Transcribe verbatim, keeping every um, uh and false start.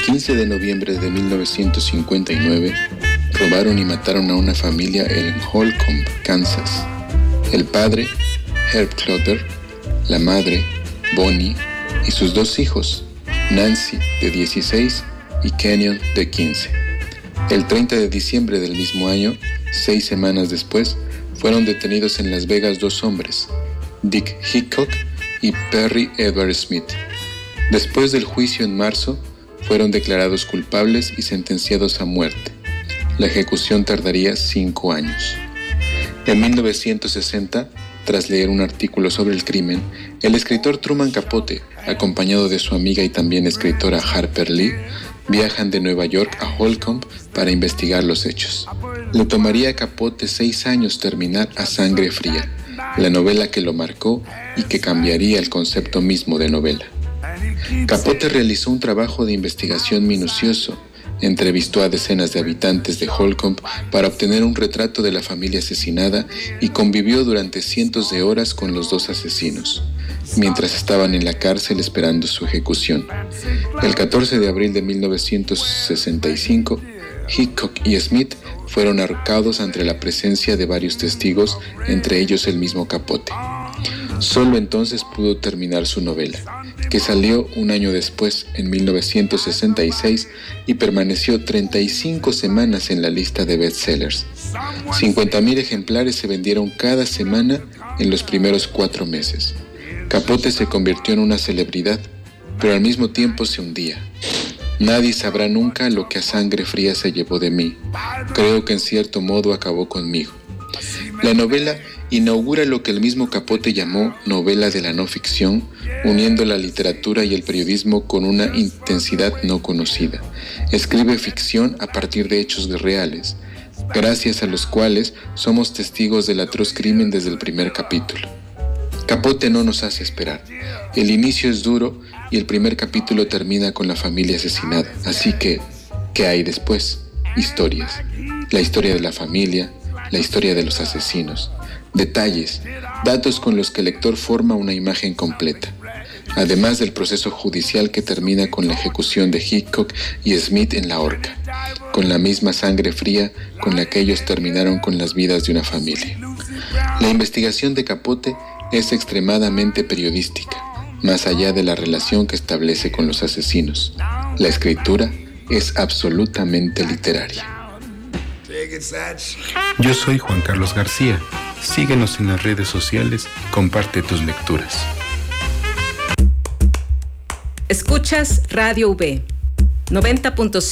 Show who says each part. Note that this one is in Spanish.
Speaker 1: quince de noviembre de mil novecientos cincuenta y nueve, robaron y mataron a una familia en Holcomb, Kansas. El padre, Herb Clutter, la madre, Bonnie, y sus dos hijos, Nancy, de dieciséis, y Kenyon, de quince. El treinta de diciembre del mismo año, seis semanas después, fueron detenidos en Las Vegas dos hombres, Dick Hickok y Perry Edward Smith. Después del juicio en marzo, fueron declarados culpables y sentenciados a muerte. La ejecución tardaría cinco años. En mil novecientos sesenta, tras leer un artículo sobre el crimen, el escritor Truman Capote, acompañado de su amiga y también escritora Harper Lee, viajan de Nueva York a Holcomb para investigar los hechos. Le tomaría a Capote seis años terminar A Sangre Fría, la novela que lo marcó y que cambiaría el concepto mismo de novela. Capote realizó un trabajo de investigación minucioso, entrevistó a decenas de habitantes de Holcomb para obtener un retrato de la familia asesinada y convivió durante cientos de horas con los dos asesinos, mientras estaban en la cárcel esperando su ejecución. El catorce de abril de mil novecientos sesenta y cinco, Hickok y Smith fueron ahorcados ante la presencia de varios testigos, entre ellos el mismo Capote. Solo entonces pudo terminar su novela, que salió un año después, en mil novecientos sesenta y seis, y permaneció treinta y cinco semanas en la lista de bestsellers. cincuenta mil ejemplares se vendieron cada semana en los primeros cuatro meses. Capote se convirtió en una celebridad, pero al mismo tiempo se hundía. Nadie sabrá nunca lo que A Sangre Fría se llevó de mí. Creo que en cierto modo acabó conmigo. La novela inaugura lo que el mismo Capote llamó novela de la no ficción, uniendo la literatura y el periodismo con una intensidad no conocida. Escribe ficción a partir de hechos reales, gracias a los cuales somos testigos del atroz crimen desde el primer capítulo. Capote no nos hace esperar. El inicio es duro y el primer capítulo termina con la familia asesinada. Así que, ¿qué hay después? Historias. La historia de la familia, la historia de los asesinos. Detalles, datos con los que el lector forma una imagen completa. Además del proceso judicial que termina con la ejecución de Hickok y Smith en la horca, con la misma sangre fría con la que ellos terminaron con las vidas de una familia. La investigación de Capote es extremadamente periodística, más allá de la relación que establece con los asesinos. La escritura es absolutamente literaria.
Speaker 2: Yo soy Juan Carlos García. Síguenos en las redes sociales y comparte tus lecturas.
Speaker 3: Escuchas Radio V noventa punto cinco.